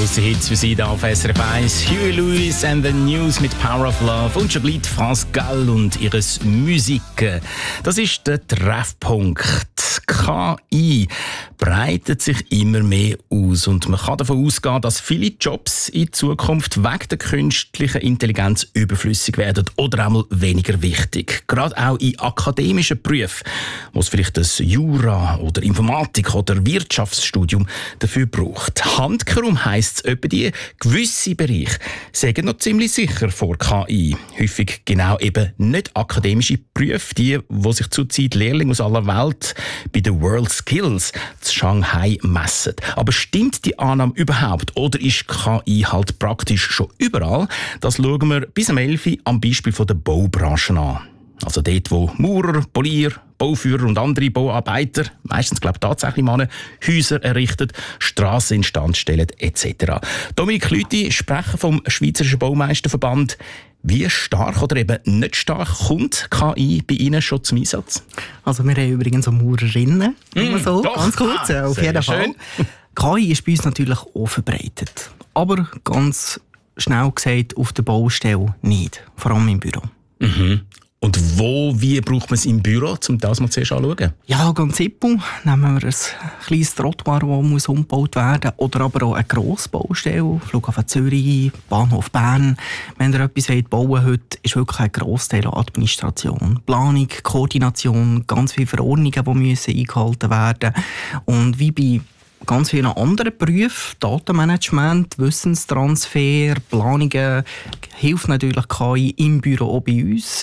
grosse Hits für Sie hier auf SRF 1. Huey Lewis and the News mit Power of Love und schon bleibt France Gall und ihres Musik. Das ist der Treffpunkt. KI breitet sich immer mehr aus und man kann davon ausgehen, dass viele Jobs in Zukunft wegen der künstlichen Intelligenz überflüssig werden oder einmal weniger wichtig. Gerade auch in akademischen Berufen, wo es vielleicht das Jura oder Informatik oder Wirtschaftsstudium dafür braucht. Handkehrum heisst es etwa die, gewisse Bereiche sind noch ziemlich sicher vor KI. Häufig genau eben nicht akademische Berufe, die sich zurzeit Lehrlinge aus aller Welt bei den World Skills zu Shanghai messen. Aber stimmt die Annahme überhaupt oder ist KI halt praktisch schon überall? Das schauen wir bis am 11 Uhr am Beispiel der Baubranche an. Also dort, wo Maurer, Polier, Bauführer und andere Bauarbeiter, meistens glaube ich tatsächlich Männer, Häuser errichten, Strassen instand stellen etc. Dominik Lüthi, Sprecher vom Schweizerischen Baumeisterverband. Wie stark oder eben nicht stark kommt KI bei Ihnen schon zum Einsatz? Also wir haben übrigens auch Maurerinnen, so, doch, ganz kurz, auf jeden Fall. KI ist bei uns natürlich auch verbreitet, aber ganz schnell gesagt auf der Baustelle nicht, vor allem im Büro. Mhm. Und wie braucht man es im Büro, um das mal zuerst anzuschauen? Ja, ganz simpel. Nehmen wir ein kleines Trottoir, das umgebaut werden muss, oder aber auch eine grosse Baustelle, Flughafen Zürich, Bahnhof Bern. Wenn ihr etwas bauen wollt, heute ist wirklich ein Grossteil an Administration. Planung, Koordination, ganz viele Verordnungen, die müssen eingehalten werden. Und wie bei ganz vielen anderen Berufen, Datenmanagement, Wissenstransfer, Planungen, hilft natürlich KI im Büro auch bei uns,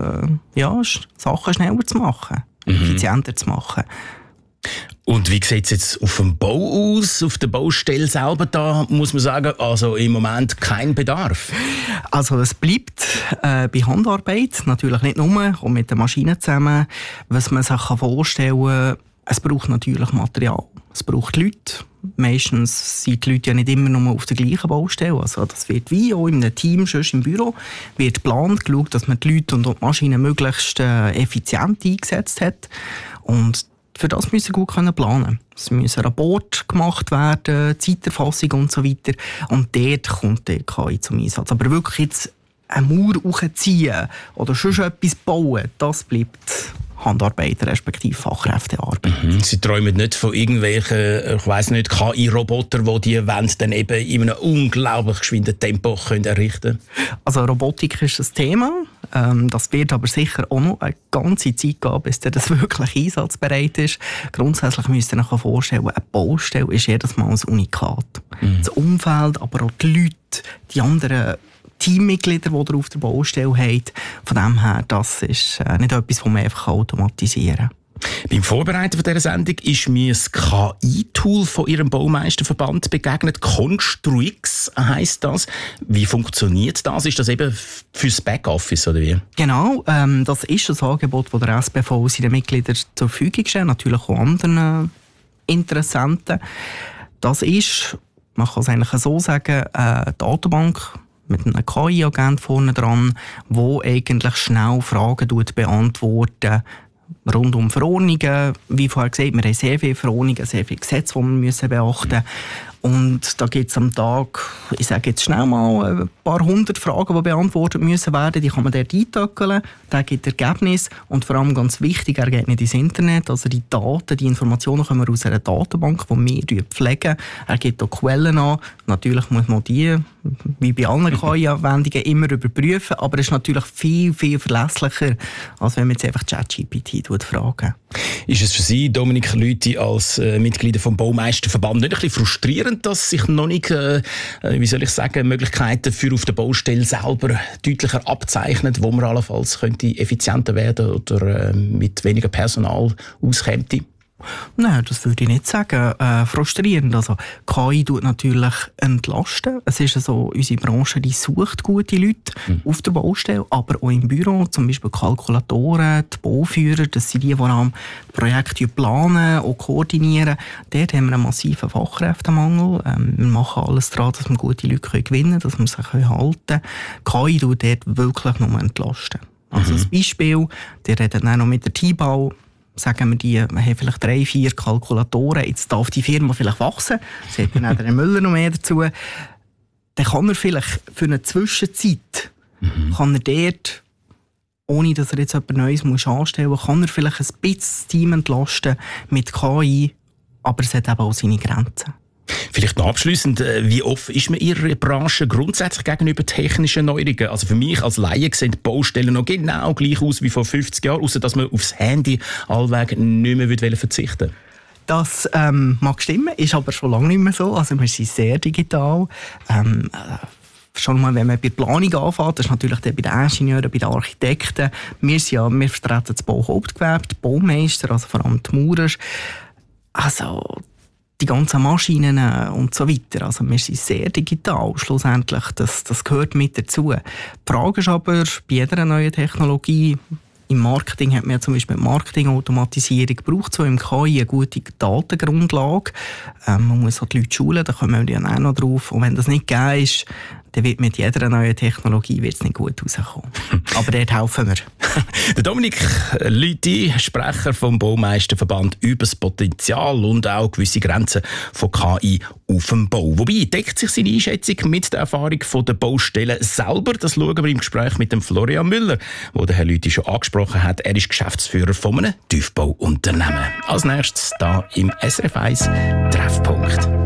Sachen schneller zu machen, effizienter zu machen. Und wie sieht es jetzt auf dem Bau aus, auf der Baustelle selber? Da muss man sagen, also im Moment kein Bedarf. Also es bleibt bei Handarbeit, natürlich nicht nur, und mit den Maschinen zusammen. Was man sich vorstellen kann, es braucht natürlich Material, es braucht Leute. Meistens sind die Leute ja nicht immer nur auf der gleichen Baustelle. Also das wird wie auch in einem Team, sonst im Büro, wird geplant, geschaut, dass man die Leute und die Maschinen möglichst effizient eingesetzt hat. Und für das müssen wir gut planen können. Es müssen Rapporte gemacht werden, Zeiterfassung und so weiter. Und dort kommt die KI zum Einsatz. Aber wirklich jetzt eine Mauer hochziehen oder schon etwas bauen, das bleibt Handarbeiter respektive Fachkräftearbeit. Sie träumen nicht von irgendwelchen, ich weiss nicht, KI-Roboter, die Wände dann eben in einem unglaublich geschwinden Tempo können errichten können? Also Robotik ist das Thema. Das wird aber sicher auch noch eine ganze Zeit gehen, bis das wirklich einsatzbereit ist. Grundsätzlich müsst ihr euch vorstellen, eine Baustelle ist jedes Mal ein Unikat. Das Umfeld, aber auch die Leute, die anderen Teammitglieder, die ihr auf der Baustelle habt. Von dem her, das ist nicht etwas, das man einfach automatisieren kann. Beim Vorbereiten dieser Sendung ist mir das KI-Tool von Ihrem Baumeisterverband begegnet. Construix heisst das. Wie funktioniert das? Ist das eben fürs Backoffice oder wie? Genau, das ist das Angebot, das der SBV seinen Mitgliedern zur Verfügung stellt, natürlich auch anderen Interessenten. Das ist, man kann es eigentlich so sagen, eine Datenbank mit einem KI-Agent vorne dran, der eigentlich schnell Fragen beantwortet rund um Verordnungen. Wie vorher gesagt, wir haben sehr viele Verordnungen, sehr viele Gesetze, die wir beachten müssen. Und da gibt es am Tag, ich sage jetzt schnell mal, ein paar hundert Fragen, die beantwortet müssen werden. Die kann man dort eintöckeln, der gibt Ergebnis und vor allem ganz wichtig, er geht nicht ins Internet. Also die Daten, die Informationen kommen aus einer Datenbank, die wir pflegen. Er gibt auch Quellen an. Natürlich muss man die, wie bei allen KI-Anwendungen, immer überprüfen. Aber es ist natürlich viel, viel verlässlicher, als wenn man jetzt einfach ChatGPT fragen. Ist es für Sie, Dominik Lüthi, als Mitglieder vom Baumeisterverband nicht ein bisschen frustrierend, dass sich noch nicht, Möglichkeiten für auf der Baustelle selber deutlicher abzeichnen, wo man allenfalls könnte effizienter werden oder mit weniger Personal auskäme? Nein, das würde ich nicht sagen. Frustrierend. Also, KI tut natürlich entlasten. Es ist so, unsere Branche, die sucht gute Leute auf der Baustelle, aber auch im Büro, zum Beispiel Kalkulatoren, die Bauführer, das sind die am Projekt planen und koordinieren. Dort haben wir einen massiven Fachkräftemangel. Wir machen alles daran, dass wir gute Leute gewinnen können, dass wir sie halten können. KI tut dort wirklich nur entlasten. Also ein Beispiel, die reden dann noch mit der T-Bau. sagen wir, die haben vielleicht 3, 4 Kalkulatoren, jetzt darf die Firma vielleicht wachsen, sagt dann auch der Müller noch mehr dazu, dann kann er vielleicht für eine Zwischenzeit, kann er dort, ohne dass er jetzt etwas Neues muss anstellen muss, kann er vielleicht ein bisschen das Team entlasten mit KI, aber es hat eben auch seine Grenzen. Vielleicht noch abschliessend, wie offen ist man Ihrer Branche grundsätzlich gegenüber technischen Neuerungen? Also für mich als Laie sehen die Baustellen noch genau gleich aus wie vor 50 Jahren, außer dass man aufs Handy allweg nicht mehr verzichten will. Das mag stimmen, ist aber schon lange nicht mehr so. Also wir sind sehr digital. Schon mal, wenn man bei der Planung anfängt, das ist natürlich bei den Ingenieuren, bei den Architekten. Wir vertreten das Bauhauptgewerbe, die Baumeister, also vor allem die Maurer. Also die ganzen Maschinen und so weiter. Also wir sind sehr digital schlussendlich. Das gehört mit dazu. Die Frage ist aber, bei jeder neuen Technologie, im Marketing hat man ja zum Beispiel Marketingautomatisierung, braucht so im KI eine gute Datengrundlage. Man muss auch die Leute schulen, da kommen wir ja auch noch drauf. Und wenn das nicht gegeben ist, dann wird mit jeder neuen Technologie nicht gut rauskommen. Aber dort helfen wir. Der Dominik Lüthi, Sprecher vom Baumeisterverband, über das Potenzial und auch gewisse Grenzen von KI auf dem Bau. Wobei deckt sich seine Einschätzung mit der Erfahrung der Baustellen selber. Das schauen wir im Gespräch mit dem Florian Müller, den der Herr Lüthi schon angesprochen hat. Er ist Geschäftsführer von einem Tiefbauunternehmen. Als nächstes da im SRF 1 Treffpunkt.